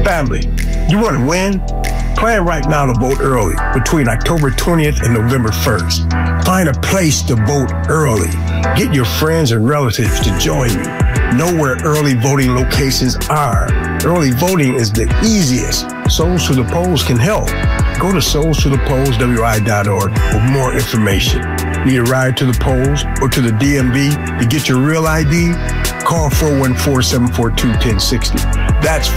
Family, you want to win? Plan right now to vote early between October 20th and November 1st. Find a place to vote early. Get your friends and relatives to join you. Know where early voting locations are. Early voting is the easiest. Souls to the Polls can help. Go to soulstothepollswi.org for more information. Need a ride to the polls or to the DMV to get your real ID? Call 414-742-1060. That's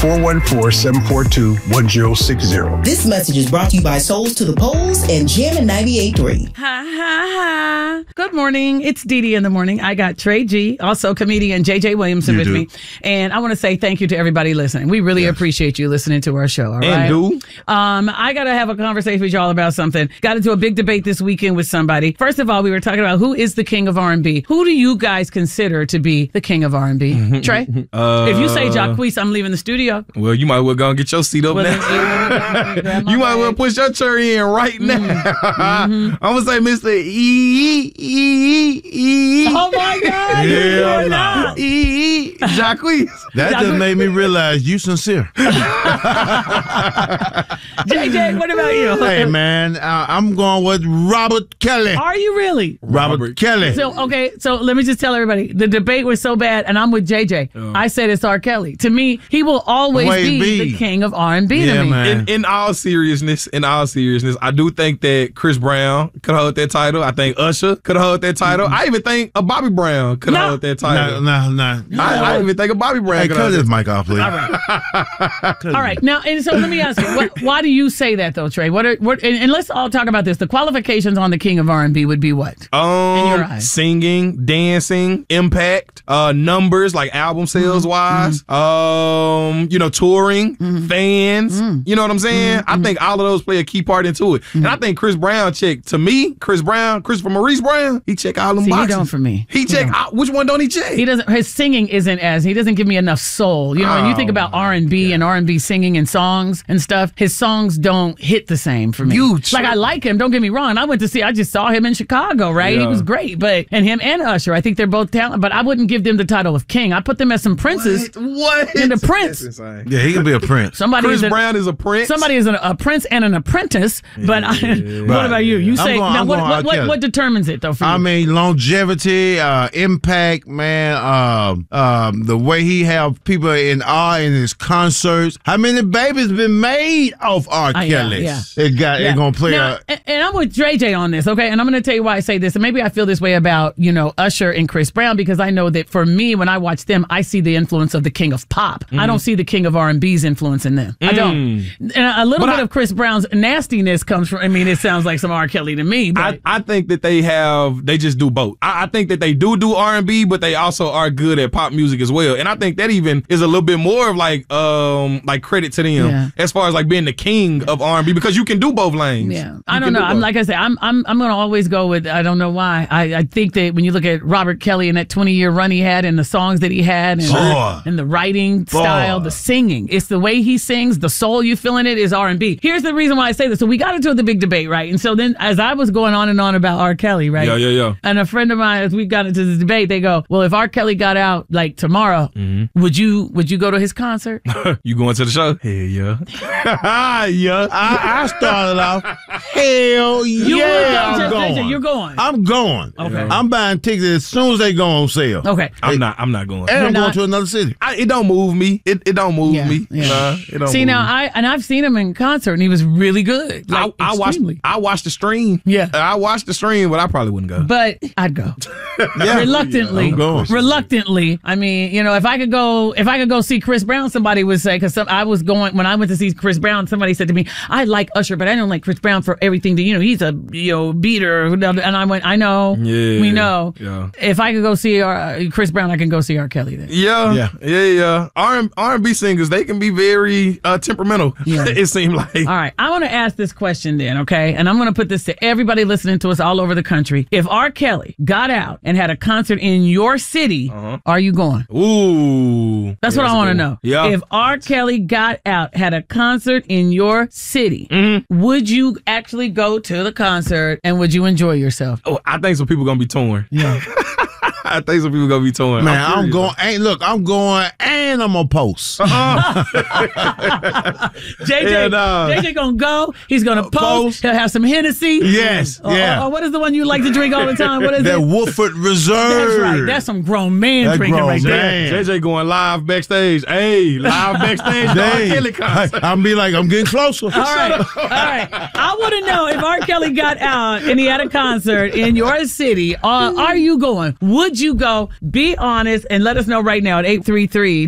414-742-1060. This message is brought to you by Souls to the Polls and Jammin' 98.3. Ha, ha, ha. Good morning. It's Dee Dee in the morning. I got Trey G, also comedian JJ Williamson with me. And I want to say thank you to everybody listening. We really appreciate you listening to our show. All right. I got to have a conversation with y'all about something. Got into a big debate this weekend with somebody. First of all, we were talking about who is the king of R&B. Who do you guys consider to be the king of R&B? Trey? If you say Jacquees, I'm leaving the studio. Well, you might well go and get your seat up now. You might well push your chair in right now. I'm going to say Mr. Oh, my God. Yeah, no. Jacquees. That just made me realize you sincere. JJ, what about you? Hey, man, I'm going with Robert Kelly. Are you really? Robert Kelly. So let me just tell everybody, the debate was so bad, and I'm with JJ. I said it's R. Kelly. To me, he will always be the king of R&B to me. Man. In all seriousness, I do think that Chris Brown could hold that title. I think Usher could hold that title. I even think a Bobby Brown could hold that title. No. I even think a Bobby Brown could cut hold this that. mic off, please. All right. All right. Now, and so let me ask you, why do you say that, though, Trey? And let's all talk about this. The qualifications on the king of R&B would be what? In your eyes? Singing, dancing, impact, numbers, like album sales wise, touring, fans, you know what I'm saying? I think all of those play a key part into it. And I think Chris Brown Christopher Maurice Brown, he check all them boxes. He don't for me. He check which one don't he check? He doesn't. His singing he doesn't give me enough soul. You know, when you think about R&B and R&B singing and songs and stuff, his songs don't hit the same for me. Like, I like him, don't get me wrong. I just saw him in Chicago, right? Yeah. He was great, and him and Usher, I think they're both talented, but I wouldn't give them the title of king. I put them as some princes. What? And the prince. Yeah, he can be a prince. Chris Brown is a prince. Somebody is a prince and an apprentice, but what about you? You say, what determines it, though, for you? I mean, longevity, impact, man, the way he have people in awe in his concerts. How many babies been made off R. Kelly? It gonna play and I'm with JJ on this, okay? And I'm gonna tell you why I say this. And maybe I feel this way about, Usher and Chris Brown, because I know that for me, when I watch them, I see the influence of the king of pop. I don't see the king of R&B's influence in them. I don't. And a little bit of Chris Brown's nastiness comes from, it sounds like some R. Kelly to me. But I think that they just do both. I think that they do R&B, but they also are good at pop music as well. And I think that even is a little bit more of like credit to them as far as like being the king of R&B, because you can do both lanes. Yeah, I don't know. I'm like I said, I'm gonna always go with. I don't know why. I think that when you look at Robert Kelly and that 20-year run he had, and the songs that he had, and the writing style, the singing, it's the way he sings, the soul you feel in it is R&B. Here's the reason why I say this. So we got into the big debate, right? And so then, as I was going on and on about R. Kelly, right? Yeah. And a friend of mine, as we got into this debate, they go, "Well, if R. Kelly got out like tomorrow, would you go to his concert?" You going to the show? Hell yeah. Yeah. I started off, hell yeah, I'm going. You're going. I'm going. Okay. I'm buying tickets as soon as they go on sale. Okay. I'm not going. And I'm going to another city. It don't move me. It don't move me. Yeah. It don't See, move now me. I've seen him in concert, and he was really good. Like, I watched the stream. Yeah. I watched the stream, but I probably wouldn't go. But I'd go. Reluctantly. I'm going. Reluctantly. If I could go see Chris Brown, somebody would say, because I was going, when I went to see Chris Brown, somebody said to me, "I like Usher, but I don't like Chris Brown for everything that, he's a, beater." And I went, "I know. Yeah. We know. Yeah. If I could go see Chris Brown, I can go see R. Kelly then." Yeah. R&B singers, they can be very temperamental. Yeah. It seemed like. All right. I want to ask this question then, okay? And I'm going to put this to everybody listening to us all over the country. If R. Kelly got out and had a concert in your city, are you going? Ooh. That's what I want to know. Yeah. If R. Kelly got out, had a concert in your city, would you actually go to the concert and would you enjoy yourself? Oh, I think some people going to be torn. Yeah. I think some people gonna be torn. Man, I'm going, and I'm gonna post. JJ gonna go. He's gonna post. He'll have some Hennessy. Yes, Or what is the one you like to drink all the time? What is that? Woodford Reserve. That's right. That's some grown man drinking right there. JJ going live backstage. Hey, live backstage. R. Kelly concert. I'm be like, I'm getting closer. All right. I want to know if R. Kelly got out and he had a concert in your city. Are you going? Would you go? Be honest and let us know right now at 833